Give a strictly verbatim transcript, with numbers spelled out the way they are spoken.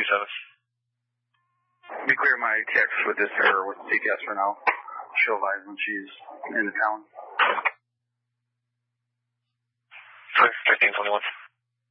seven. Be clear my text with this error with C K S for now. She'll advise when she's in the town. fifteen twenty-one.